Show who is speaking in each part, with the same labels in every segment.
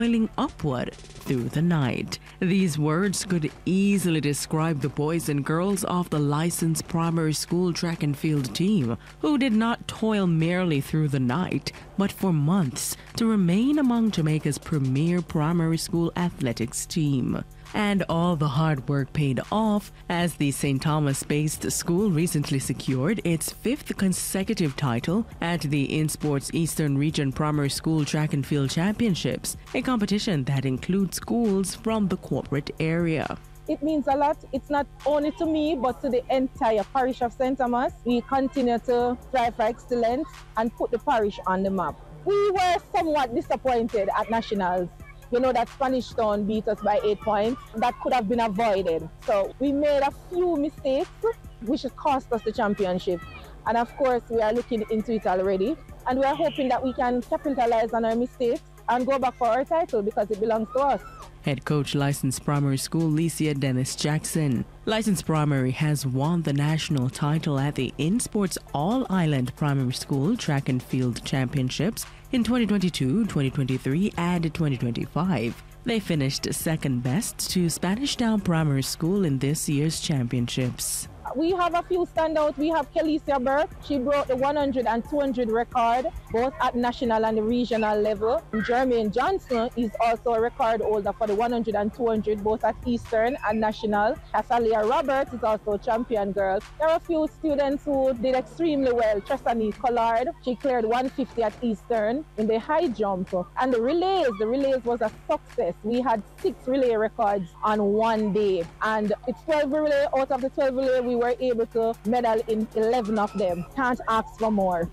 Speaker 1: toiling upward through the night. These words could easily describe the boys and girls of the licensed primary school track and field team, who did not toil merely through the night, but for months to remain among Jamaica's premier primary school athletics team. And all the hard work paid off as the St. Thomas-based school recently secured its 5th consecutive title at the InSports Eastern Region Primary School Track and Field Championships, a competition that includes schools from the corporate area.
Speaker 2: It means a lot. It's not only to me, but to the entire parish of St. Thomas. We continue to strive for excellence and put the parish on the map. We were somewhat disappointed at Nationals. You know that Spanish Town beat us by 8 points. That could have been avoided. So we made a few mistakes, which cost us the championship. And of course, we are looking into it already. And we are hoping that we can capitalize on our mistakes and go back for our title because it belongs to us.
Speaker 1: Head coach Licensed Primary School Licia Dennis Jackson. Licensed Primary has won the national title at the InSports All-Island Primary School Track and Field Championships in 2022, 2023, and 2025. They finished second best to Spanish Town Primary School in this year's championships.
Speaker 2: We have a few standouts. We have Kelicia Burke. She broke the 100 and 200 record, both at national and the regional level. Jermaine Johnson is also a record holder for the 100 and 200, both at Eastern and national. Casalia Roberts is also a champion girl. There are a few students who did extremely well. Tresani Collard, she cleared 150 at Eastern in the high jump. And the relays was a success. We had 6 relay records on one day. And it's 12 relay. Out of the 12 relay, we were able to medal in 11 of them. Can't ask for more.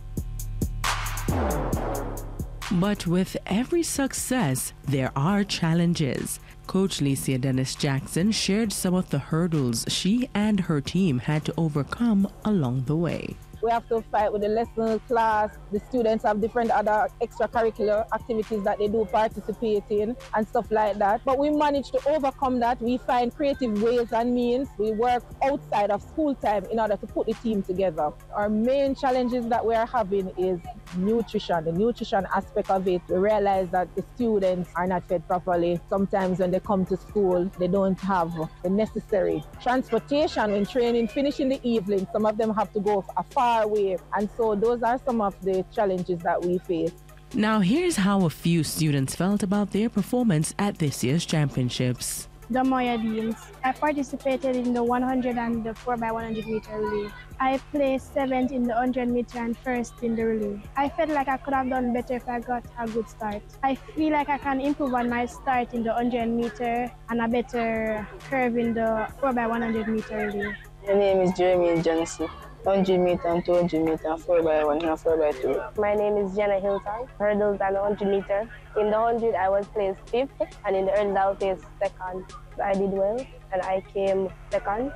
Speaker 1: But with every success, there are challenges. Coach Licia Dennis Jackson shared some of the hurdles she and her team had to overcome along the way.
Speaker 2: We have to fight with the lesson class. The students have different other extracurricular activities that they do participate in and stuff like that. But we manage to overcome that. We find creative ways and means. We work outside of school time in order to put the team together. Our main challenges that we are having is nutrition, the nutrition aspect of it. We realize that the students are not fed properly. Sometimes when they come to school, they don't have the necessary transportation when training finish in the evening. Some of them have to go far away. And so those are some of the challenges that we face.
Speaker 1: Now here's how a few students felt about their performance at this year's championships.
Speaker 3: Damoya Deans. I participated in the 100 and the 4x100 meter relay. I placed 7th in the 100 meter and 1st in the relay. I felt like I could have done better if I got a good start. I feel like I can improve on my start in the 100 meter and a better curve in the 4x100 meter relay.
Speaker 4: My name is Jeremy Johnson. 100 meter and 200 meter, 4x1 and 4x2.
Speaker 5: My name is Jenna Hilton. Hurdles and 100 meter. In the 100, I was placed 5th, and in the hurdles, I was placed 2nd. I did well, and I came 2nd.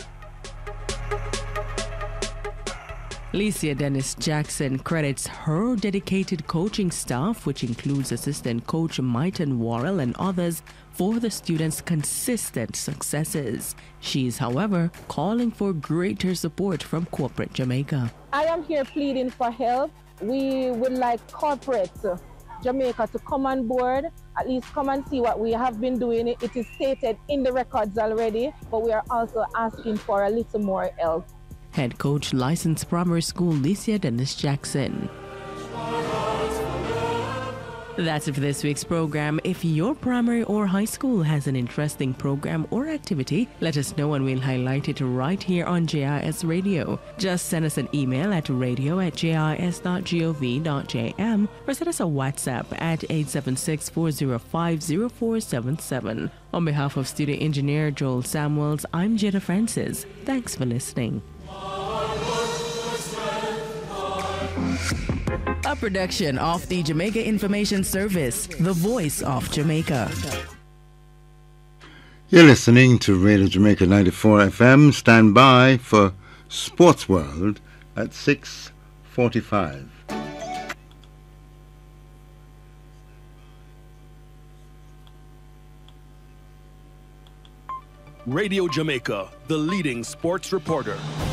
Speaker 1: Licia Dennis Jackson credits her dedicated coaching staff, which includes assistant coach Myton Worrell and others, for the students' consistent successes. She is, however, calling for greater support from corporate Jamaica.
Speaker 2: I am here pleading for help. We would like corporate Jamaica to come on board, at least come and see what we have been doing. It is stated in the records already, but we are also asking for a little more help.
Speaker 1: Head coach Licensed Primary School Licia Dennis Jackson. That's it for this week's program. If your primary or high school has an interesting program or activity, let us know and we'll highlight it right here on JIS Radio. Just send us an email at radio@jis.gov.jm or send us a WhatsApp at 876-405-0477. On behalf of studio engineer Joel Samuels, I'm Jada Francis. Thanks for listening. A production of the Jamaica Information Service, the voice of Jamaica.
Speaker 6: You're listening to Radio Jamaica 94 FM. Stand by for Sports World at 6:45.
Speaker 7: Radio Jamaica, the leading sports reporter.